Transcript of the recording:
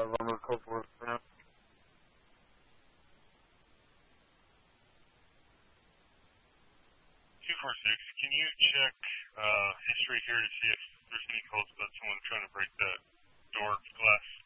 500 Copeland Street. 246, can you check history here to see if there's any calls about someone trying to break that door glass?